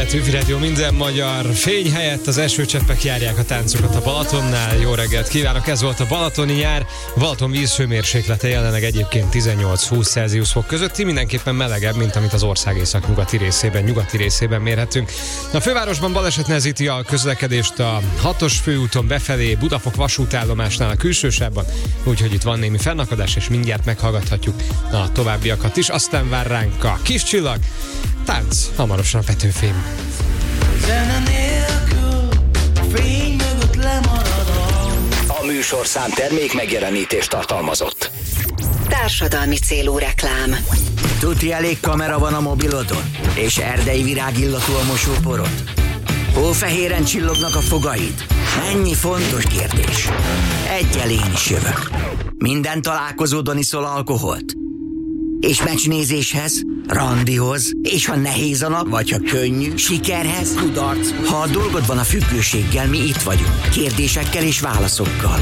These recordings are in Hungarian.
Petőfi Rádió, minden magyar fény helyett az esőcseppek járják a táncokat a Balatonnál. Jó reggelt kívánok, ez volt a balatoni nyár. Balaton vízhőmérséklete jelenleg egyébként 18-20 Celsius fok közötti, mindenképpen melegebb, mint amit az ország északnyugati részében, nyugati részében mérhetünk. A fővárosban baleset nehezíti a közlekedést a 6-os főúton befelé, Budafok vasútállomásnál a külsősávban, úgyhogy itt van némi fennakadás, és mindjárt meghallgathatjuk a továbbiakat is. Aztán vár ránk a Kis Csillag, tánc, hamarosan a Petőfén. A műsorszám termék megjelenítést tartalmazott. Társadalmi célú reklám. Tuti elég kamera van a mobilodon? És erdei virágillatú a mosóporod? Hófehéren csillognak a fogaid? Ennyi fontos kérdés. Egyel én is jövök. Minden találkozódon iszol alkoholt? És meccsnézéshez, randihoz, és ha nehéz a nap, vagy ha könnyű, sikerhez, kudarc. Ha a dolgod van a függőséggel, mi itt vagyunk. Kérdésekkel és válaszokkal.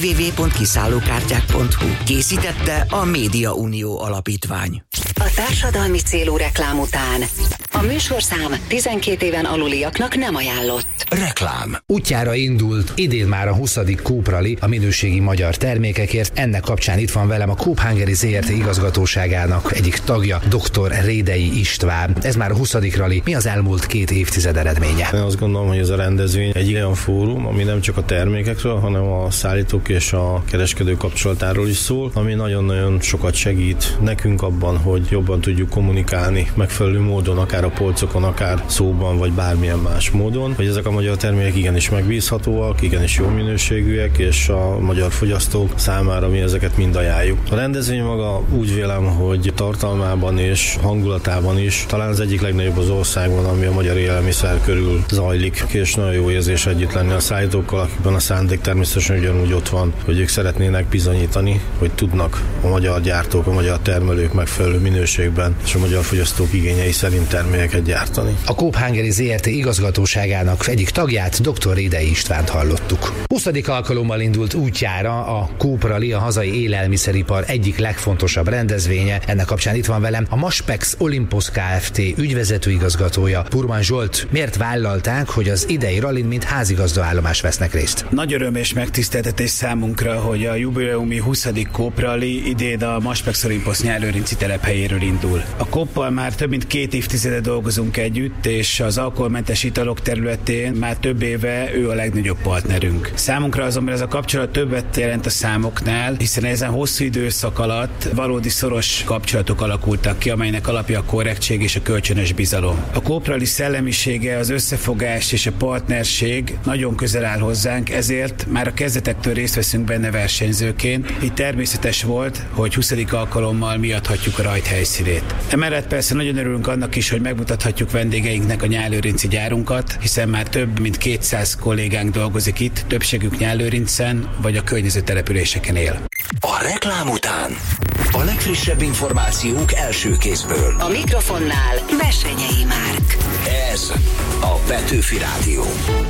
www.kiszállókártyák.hu. Készítette a Média Unió Alapítvány. A társadalmi célú reklám után a műsorszám 12 éven aluliaknak nem ajánlott. Reklám. Útjára indult idén már a 20. Coop Rally a minőségi magyar termékekért. Ennek kapcsán itt van velem a Coop Hungary Zrt. igazgatóságának egyik tagja, dr. Rédei István. Ez már a 20. Rally. Mi az elmúlt 2 évtized eredménye? Én azt gondolom, hogy ez a rendezvény egy olyan fórum, ami nem csak a termékekről, hanem a szállítók és a kereskedő kapcsolatáról is szól, ami nagyon-nagyon sokat segít nekünk abban, hogy jobban tudjuk kommunikálni megfelelő módon, akár a polcokon, akár szóban, vagy bármilyen más módon, hogy ezek a magyar termékek igenis megbízhatóak, igenis jó minőségűek, és a magyar fogyasztók számára mi ezeket mind ajánljuk. A rendezvény maga úgy vélem, hogy tartalmában és hangulatában is talán az egyik legnagyobb az országban, ami a magyar élelmiszer körül zajlik, és nagyon jó érzés együtt lenni a szállítókkal, akikben a szándék természetesen ugyanúgy ott van, hogy ők szeretnének bizonyítani, hogy tudnak a magyar gyártók, a magyar termelők megfelelő minőségben és a magyar fogyasztók igényei szerint termékeket gyártani. A Coop Hungary Zrt. igazgatóságának egyik tagját, dr. Rédei Istvánt hallottuk. 20. alkalommal indult útjára a Coop Rally, a hazai élelmiszeripar egyik legfontosabb rendezvénye. Ennek kapcsán itt van velem a Maspex Olympus Kft. Ügyvezető igazgatója, Purman Zsolt. Miért vállalták, hogy az idei rallin mint házigazdaállomás vesznek részt? Nagy öröm és megtiszteltetés számunkra, hogy a jubileumi 20. Coop Rally idén a Maspex Olympus nyálőrinci telephelyéről indul. A Coop-pal már több mint 2 évtizede dolgozunk együtt, és az alkoholmentes italok területén már több éve ő a legnagyobb partnerünk. Számunkra azonban ez a kapcsolat többet jelent a számoknál, hiszen ezen hosszú időszak alatt valódi szoros kapcsolatok alakultak ki, amelynek alapja a korrektség és a kölcsönös bizalom. A Coop Rally szellemisége, az összefogás és a partnerség nagyon közel áll hozzánk, ezért már a kezdetektől részt veszünk benne versenyzőként. Így természetes volt, hogy 20. alkalommal mi adhatjuk a rajt helyszínét. Emellett persze nagyon örülünk annak is, hogy megmutathatjuk vendégeinknek a nyálőrinci gyárunkat, hiszen már több mint 200 kollégánk dolgozik itt, többségük Nyálőrincen vagy a környező településeken él. A reklám után a legfrissebb információk első kézből. A mikrofonnál Bessenyei Márk. Ez a Petőfi Rádió.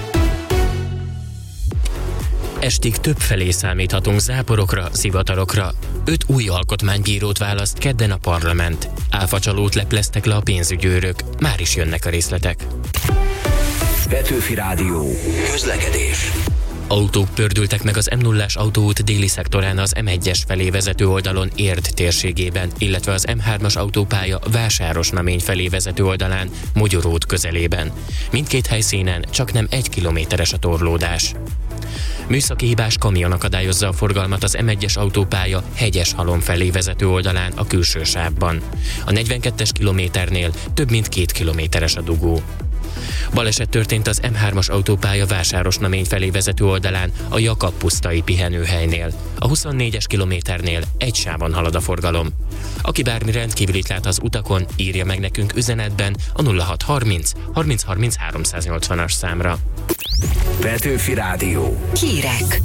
Estig többfelé számíthatunk záporokra, zivatarokra. 5 új alkotmánybírót választ kedden a parlament. Áfacsalót lepleztek le a pénzügyőrök. Már is jönnek a részletek. Petőfi Rádió. Közlekedés. Autók pördültek meg az M0-ás autóút déli szektorán az M1-es felé vezető oldalon Érd térségében, illetve az M3-as autópálya Vásárosnamény felé vezető oldalán Mogyoród közelében. Mindkét helyszínen csaknem 1 kilométeres a torlódás. Műszaki hibás kamion akadályozza a forgalmat az M1-es autópálya Hegyeshalom felé vezető oldalán a külső sávban. A 42-es kilométernél több mint 2 kilométeres a dugó. Baleset történt az M3-as autópálya Vásárosnamény felé vezető oldalán a Jakab-pusztai pihenőhelynél. A 24-es kilométernél egy sávon halad a forgalom. Aki bármi rendkívülit lát az utakon, írja meg nekünk üzenetben a 0630 30 30 380-as számra. Petőfi Rádió. Hírek.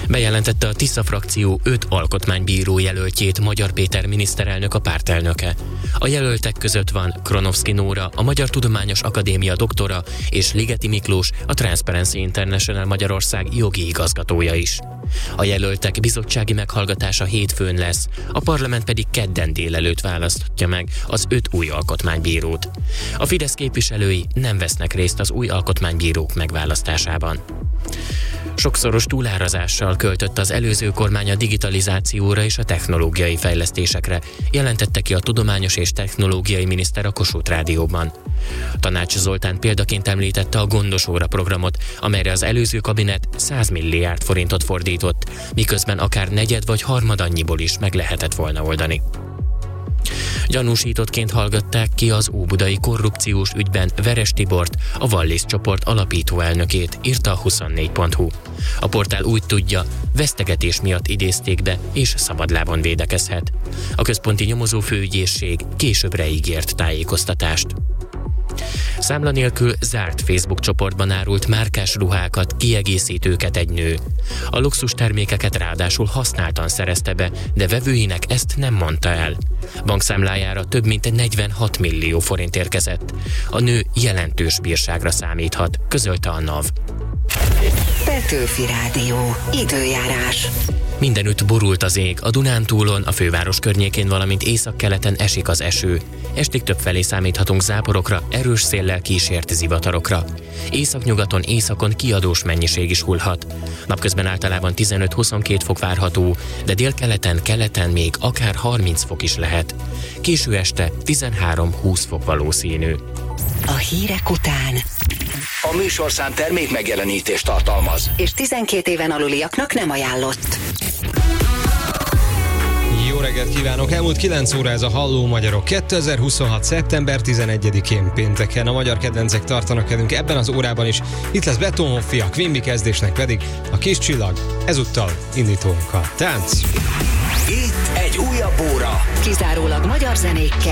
Bejelentette a Tisza frakció 5 alkotmánybíró jelöltjét Magyar Péter miniszterelnök, a pártelnöke. A jelöltek között van Kronovszky Nóra, a Magyar Tudományos Akadémia doktora, és Ligeti Miklós, a Transparency International Magyarország jogi igazgatója is. A jelöltek bizottsági meghallgatása hétfőn lesz, a parlament pedig kedden délelőtt választhatja meg az 5 új alkotmánybírót. A Fidesz képviselői nem vesznek részt az új alkotmánybírók megválasztásában. Sokszoros túlárazással költött az előző kormány a digitalizációra és a technológiai fejlesztésekre, jelentette ki a tudományos és technológiai miniszter a Kossuth Rádióban. Tanács Zoltán példaként említette a Gondos óra programot, amelyre az előző kabinet 100 milliárd forintot fordított, miközben akár negyed vagy harmadannyiból is meg lehetett volna oldani. Gyanúsítottként hallgatták ki az óbudai korrupciós ügyben Veres Tibort, a Wallis csoport alapító elnökét, írta a 24.hu. A portál úgy tudja, vesztegetés miatt idézték be, és szabadlábon védekezhet. A központi nyomozófőügyészség későbbre ígért tájékoztatást. Számla nélkül zárt Facebook csoportban árult márkás ruhákat, kiegészítőket egy nő. A luxus termékeket ráadásul használtan szerezte be, de vevőinek ezt nem mondta el. Bankszámlájára több mint 46 millió forint érkezett. A nő jelentős bírságra számíthat, közölte a NAV. Petőfi Rádió. Időjárás. Mindenütt borult az ég, a Dunántúlon, a főváros környékén, valamint északkeleten esik az eső. Estig többfelé számíthatunk záporokra, erős széllel kísért zivatarokra. Északnyugaton, északon kiadós mennyiség is hullhat. Napközben általában 15-22 fok várható, de délkeleten, keleten még akár 30 fok is lehet. Késő este 13-20 fok valószínű. A hírek után A műsorszám termék megjelenítést tartalmaz, és 12 éven aluliaknak nem ajánlott. Jó reggelt kívánok! Elmúlt 9 óra ez a Halló Magyarok. 2026. szeptember 11-én pénteken a magyar kedvencek tartanak velünk ebben az órában is. Itt lesz Betonhoffi, a Quimby kezdésnek pedig a Kis Csillag. Ezúttal indítunk a tánc. itt egy újabb óra. Kizárólag magyar zenékkel.